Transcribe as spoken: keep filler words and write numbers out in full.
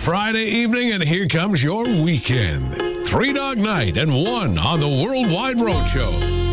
Friday evening, and here comes your weekend. Three Dog Night and one on the Worldwide Roadshow.